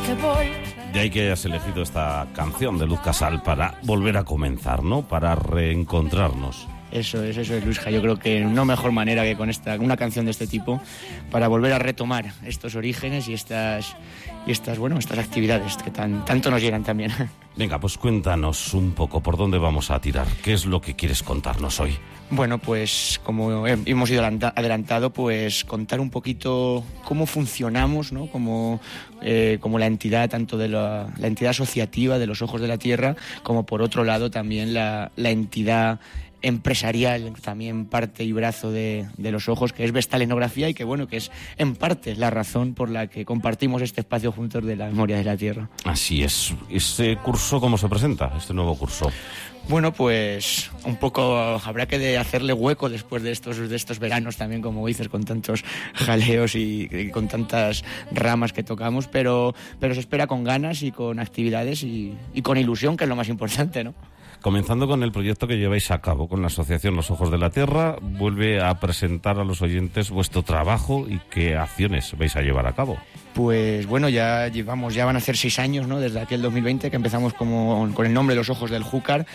De ahí que hayas elegido esta canción de Luz Casal para volver a comenzar, ¿no? Para reencontrarnos. Eso es, Luisja. Yo creo que no mejor manera que con una canción de este tipo para volver a retomar estos orígenes y estas actividades que tanto nos llenan también. Venga, pues cuéntanos un poco por dónde vamos a tirar. ¿Qué es lo que quieres contarnos hoy? Bueno, pues como hemos ido adelantado, pues contar un poquito cómo funcionamos, ¿no? Como la entidad, tanto de la entidad asociativa de los Ojos de la Tierra, como por otro lado también la entidad empresarial, también parte y brazo de los Ojos, que es Vestal Etnografía, y que es en parte la razón por la que compartimos este espacio juntos de la memoria de la Tierra. Así es. ¿Este curso cómo se presenta, este nuevo curso? Bueno, pues un poco habrá que hacerle hueco después de estos veranos también, como dices, con tantos jaleos y con tantas ramas que tocamos, pero se espera con ganas y con actividades y con ilusión, que es lo más importante, ¿no? Comenzando con el proyecto que lleváis a cabo con la Asociación Los Ojos de la Tierra, vuelve a presentar a los oyentes vuestro trabajo y qué acciones vais a llevar a cabo. Pues bueno, ya van a ser 6 años, ¿no? Desde aquel 2020 que empezamos con el nombre de Los Ojos del Júcar,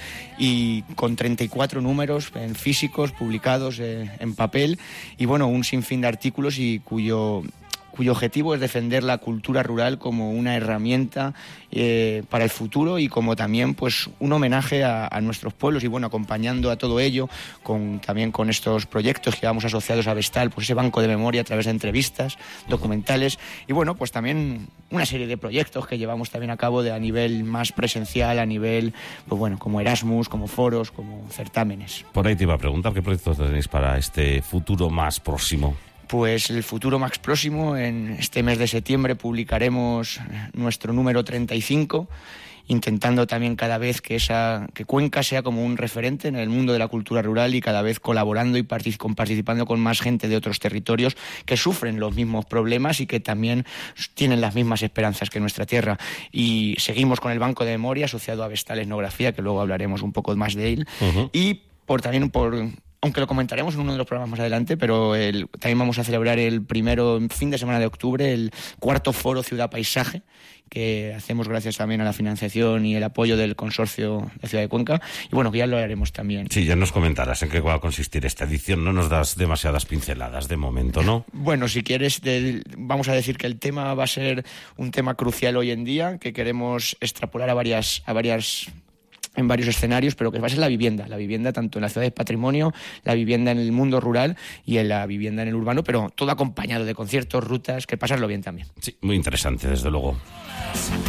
y con 34 números en físicos publicados en papel, y bueno, un sinfín de artículos y cuyo objetivo es defender la cultura rural como una herramienta para el futuro, y como también pues un homenaje a nuestros pueblos, y bueno, acompañando a todo ello también con estos proyectos que vamos asociados a Vestal, pues ese banco de memoria a través de entrevistas, documentales, y bueno, pues también una serie de proyectos que llevamos también a cabo a nivel más presencial, a nivel, pues bueno, como Erasmus, como foros, como certámenes. Por ahí te iba a preguntar, ¿qué proyectos tenéis para este futuro más próximo? Pues el futuro más próximo, en este mes de septiembre publicaremos nuestro número 35, intentando también cada vez que Cuenca sea como un referente en el mundo de la cultura rural, y cada vez colaborando y participando con más gente de otros territorios que sufren los mismos problemas y que también tienen las mismas esperanzas que nuestra tierra. Y seguimos con el Banco de Memoria asociado a Vestal Etnografía, que luego hablaremos un poco más de él, y aunque lo comentaremos en uno de los programas más adelante, pero también vamos a celebrar el primero fin de semana de octubre, el 4º Foro Ciudad Paisaje, que hacemos gracias también a la financiación y el apoyo del Consorcio de Ciudad de Cuenca, y bueno, que ya lo haremos también. Sí, ya nos comentarás en qué va a consistir esta edición, no nos das demasiadas pinceladas de momento, ¿no? Bueno, si quieres, vamos a decir que el tema va a ser un tema crucial hoy en día, que queremos extrapolar en varios escenarios, pero que va a ser la vivienda tanto en la ciudad de patrimonio, la vivienda en el mundo rural y en la vivienda en el urbano, pero todo acompañado de conciertos, rutas, que pasarlo bien también. Sí, muy interesante, desde luego.